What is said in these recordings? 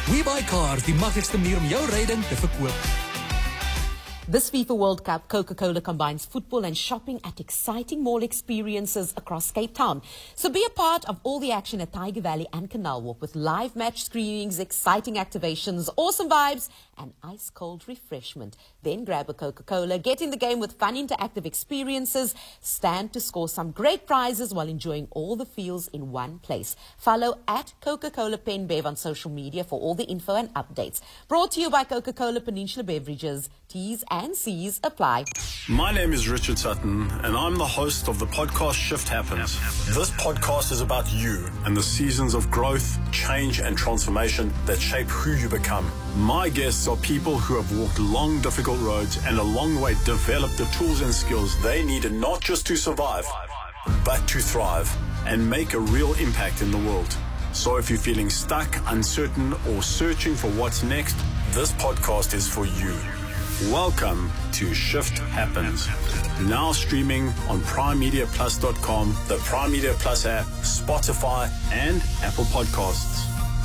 WeBuyCars, die maklikste manier om jou ryding te verkoop. This FIFA World Cup, Coca-Cola combines football and shopping at exciting mall experiences across Cape Town. So be a part of all the action at Tiger Valley and Canal Walk with live match screenings, exciting activations, awesome vibes, and ice-cold refreshment. Then grab a Coca-Cola, get in the game with fun interactive experiences, stand to score some great prizes while enjoying all the feels in one place. Follow at Coca-Cola PenBev on social media for all the info and updates. Brought to you by Coca-Cola Peninsula Beverages. T's and C's apply. My name is Richard Sutton, and I'm the host of the podcast Shift Happens. This podcast is about you and the seasons of growth, change, and transformation that shape who you become. My guests are people who have walked long, difficult roads and along the way developed the tools and skills they needed not just to survive, but to thrive and make a real impact in the world. So if you're feeling stuck, uncertain, or searching for what's next, this podcast is for you. Welcome to Shift Happens. Now streaming on PrimeMediaPlus.com, the Prime Media Plus app, Spotify, and Apple Podcasts.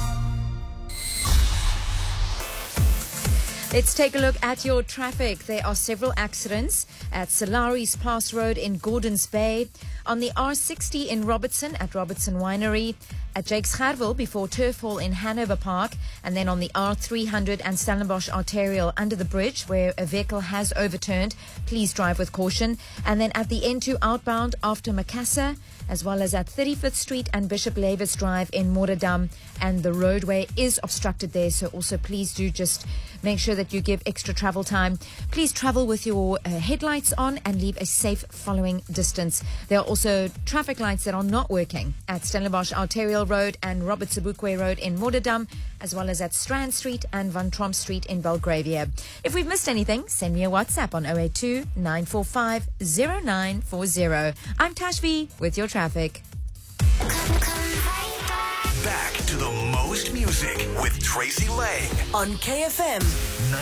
Let's take a look at your traffic. There are several accidents at Salaris Pass Road in Gordons Bay, on the R60 in Robertson at Robertson Winery, at Jakes Gerwel before Turf Hall in Hanover Park, and then on the R300 and Stellenbosch Arterial under the bridge where a vehicle has overturned. Please drive with caution. And then at the N2 outbound after Macassar, as well as at 35th Street and Bishop Lavis Drive in Moradam, and the roadway is obstructed there, so also please do just make sure that you give extra travel time. Please travel with your headlights on and leave a safe following distance. There are also traffic lights that are not working at Stellenbosch Arterial Road and Robert Sobukwe Road in Moradam, as well as at Strand Street and Van Tromp Street in Belgravia. If we've missed anything, send me a WhatsApp on 082 945 0940. I'm Tashvi with your traffic. Back to the most music with Tracy Lang on KFM